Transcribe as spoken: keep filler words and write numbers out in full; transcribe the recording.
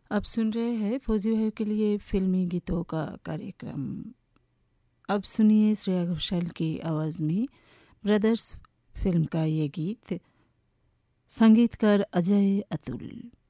अब सुन रहे हैं फौजी भाइयों के लिए फिल्मी गीतों का कार्यक्रम। अब सुनिए श्रेया घोषाल की आवाज़ में ब्रदर्स फिल्म का ये गीत, संगीतकार अजय अतुल।